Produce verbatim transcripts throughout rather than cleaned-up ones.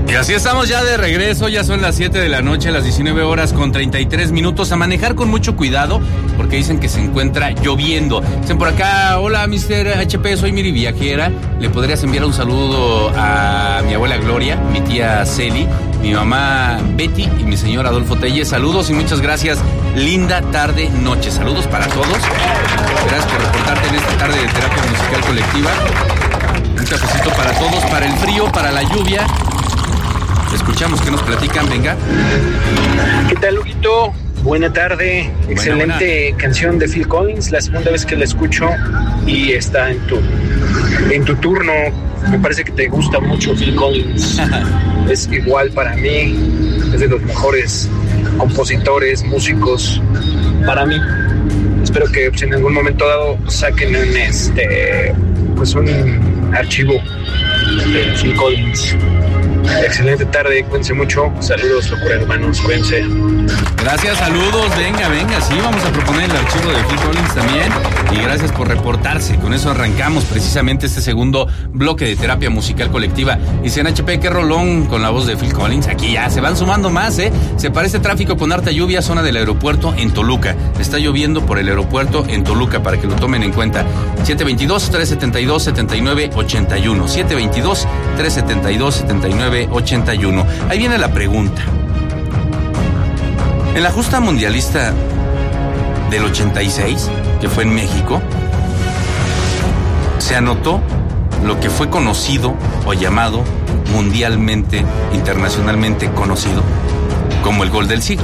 Y así estamos ya de regreso, ya son las siete de la noche, las diecinueve horas con treinta y tres minutos. A manejar con mucho cuidado, porque dicen que se encuentra lloviendo. Dicen por acá, hola mister H P, soy Miri Viajera. ¿Le podrías enviar un saludo a mi abuela Gloria, mi tía Celi, mi mamá Betty y mi señor Adolfo Telles? Saludos y muchas gracias. Linda tarde, noche. Saludos para todos. Gracias por reportarte en esta tarde de terapia musical colectiva. Un cafecito para todos, para el frío, para la lluvia. Escuchamos que nos platican, venga. ¿Qué tal, Huguito? Buena tarde. Buena, Excelente buena. Canción de Phil Collins, la segunda vez que la escucho y está en tu en tu turno. Me parece que te gusta mucho Phil Collins. Es igual para mí, es de los mejores compositores, músicos para mí. Espero que pues, en algún momento dado saquen un este pues un archivo de Phil Collins. Excelente tarde, cuídense mucho. Saludos, locura hermanos, cuídense. Gracias, saludos, venga, venga, sí, vamos a proponer el archivo de Phil Collins también. Y gracias por reportarse. Con eso arrancamos precisamente este segundo bloque de terapia musical colectiva. Dicen H P, qué rolón con la voz de Phil Collins. Aquí ya se van sumando más, ¿eh? Se parece tráfico con harta lluvia, zona del aeropuerto en Toluca. Está lloviendo por el aeropuerto en Toluca, para que lo tomen en cuenta. siete veintidós, trescientos setenta y dos, setenta y nueve ochenta y uno. siete veintidós, trescientos setenta y dos, setenta y nueve ochenta y uno. Ahí viene la pregunta. En la justa mundialista del ochenta y seis, que fue en México, se anotó lo que fue conocido o llamado mundialmente, internacionalmente conocido como el gol del siglo.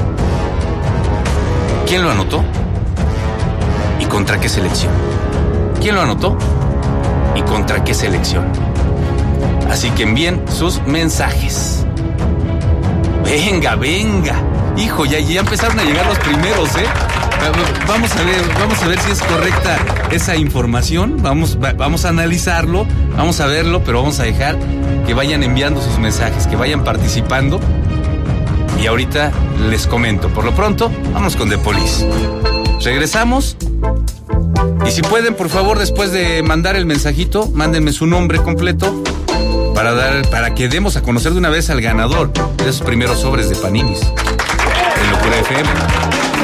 ¿Quién lo anotó? ¿Y contra qué selección? ¿Quién lo anotó? ¿Y contra qué selección? Así que envíen sus mensajes. Venga, venga. Hijo, ya, ya empezaron a llegar los primeros, ¿eh? Vamos a ver, vamos a ver si es correcta esa información. Vamos, va, vamos a analizarlo, vamos a verlo, pero vamos a dejar que vayan enviando sus mensajes, que vayan participando. Y ahorita les comento. Por lo pronto, vamos con The Police. Regresamos. Y si pueden, por favor, después de mandar el mensajito, mándenme su nombre completo para dar, para que demos a conocer de una vez al ganador de esos primeros sobres de Paninis en Locura F M.